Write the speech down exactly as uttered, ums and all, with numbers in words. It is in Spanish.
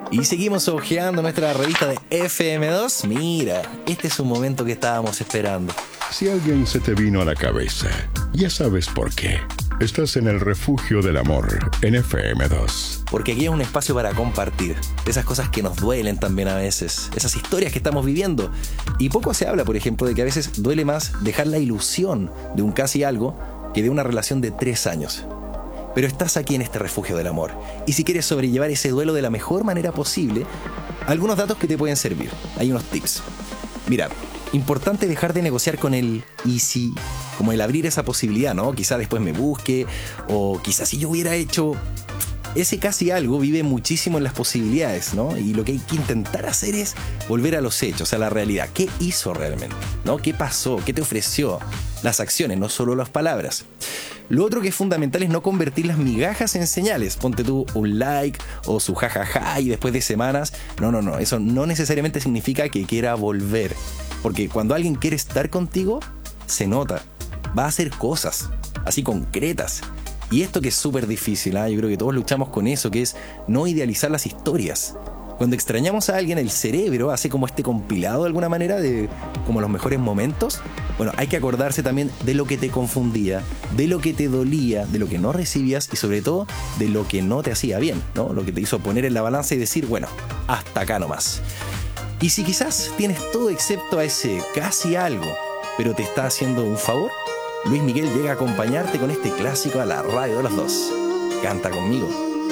Y seguimos hojeando nuestra revista de F M dos. Mira, este es un momento que estábamos esperando. Si alguien se te vino a la cabeza, ya sabes por qué. Estás en el refugio del amor en F M dos. Porque aquí es un espacio para compartir esas cosas que nos duelen también a veces, esas historias que estamos viviendo. Y poco se habla, por ejemplo, de que a veces duele más dejar la ilusión de un casi algo que de una relación de tres años. Pero estás aquí en este refugio del amor. Y si quieres sobrellevar ese duelo de la mejor manera posible, algunos datos que te pueden servir. Hay unos tips. Mira, importante dejar de negociar con el y si, como el abrir esa posibilidad, ¿no? Quizá después me busque, o quizás si yo hubiera hecho... Ese casi algo vive muchísimo en las posibilidades, ¿no? Y lo que hay que intentar hacer es volver a los hechos, a la realidad. ¿Qué hizo realmente? ¿No? ¿Qué pasó? ¿Qué te ofreció? Las acciones, no solo las palabras. Lo otro que es fundamental es no convertir las migajas en señales. Ponte tú un like o su jajaja y después de semanas. No, no, no. Eso no necesariamente significa que quiera volver. Porque cuando alguien quiere estar contigo, se nota. Va a hacer cosas, así concretas. Y esto que es súper difícil, ¿eh? Yo creo que todos luchamos con eso, que es no idealizar las historias. Cuando extrañamos a alguien, el cerebro hace como este compilado de alguna manera de como los mejores momentos. Bueno, hay que acordarse también de lo que te confundía, de lo que te dolía, de lo que no recibías y sobre todo de lo que no te hacía bien, ¿no? Lo que te hizo poner en la balanza y decir, bueno, hasta acá nomás. Y si quizás tienes todo excepto a ese casi algo, pero te está haciendo un favor, Luis Miguel llega a acompañarte con este clásico a la radio de los dos. Canta conmigo.